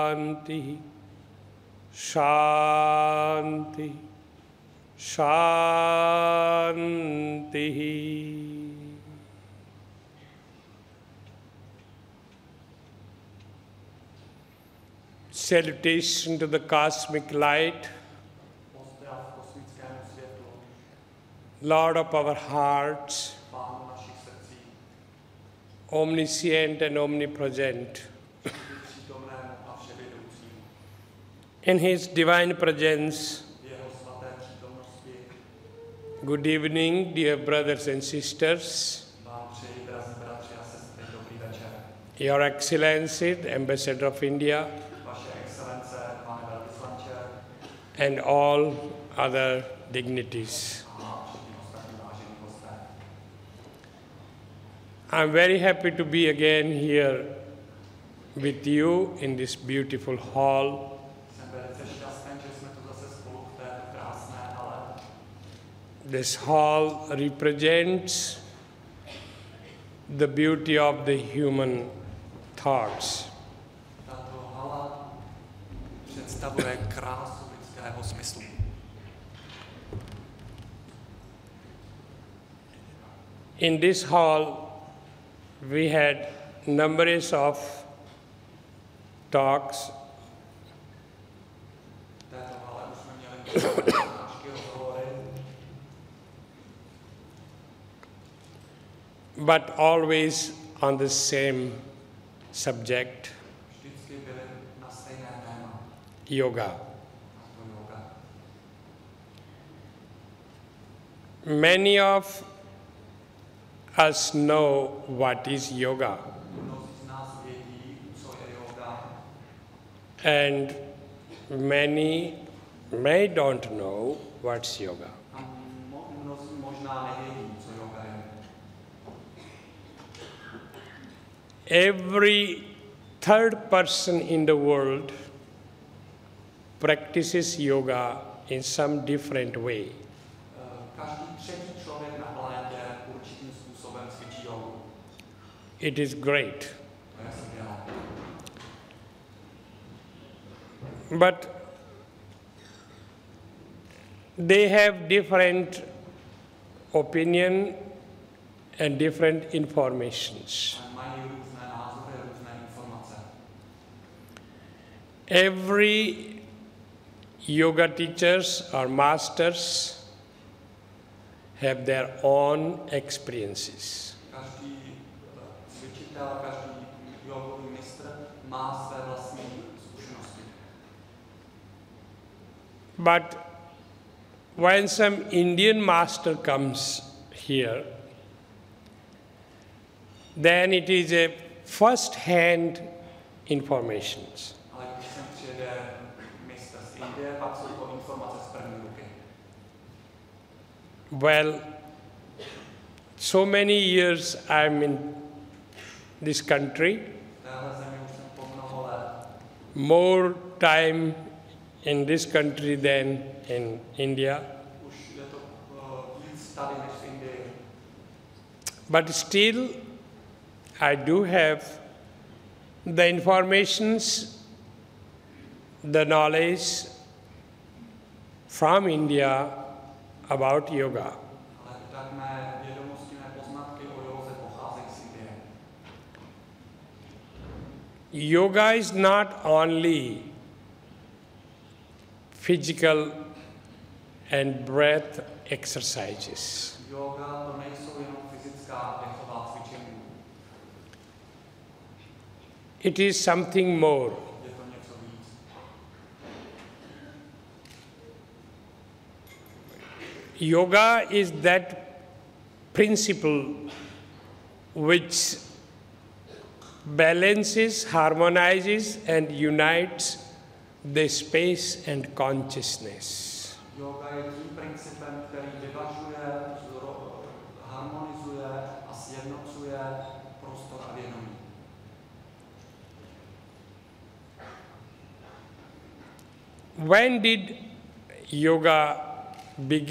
Shanti, Shanti, Shanti. Salutation to the cosmic light, Lord of our hearts, omniscient and omnipresent. In His divine presence, good evening, dear brothers and sisters. Your Excellency, the Ambassador of India, and all other dignities. I'm very happy to be again here with you in this beautiful hall. This hall represents the beauty of the human thoughts. In this hall, we had numbers of talks but always on the same subject, yoga. Many of us know what is yoga, and many may don't know what's yoga. Every third person in the world practices yoga in some different way. It is great. But they have different opinion and different informations. Every yoga teachers or masters have their own experiences. But when some Indian master comes here, then it is a first-hand information. Well, so many years I'm in this country, more time in this country than in India. But still, I do have the informations, the knowledge from India about yoga. Yoga is not only physical and breath exercises. It is something more. Yoga is that principle which balances, harmonizes, and unites the space and consciousness. Yoga je tím principem, který vyvažuje, harmonizuje a sjednocuje prostor a vědomí. When did yoga begin?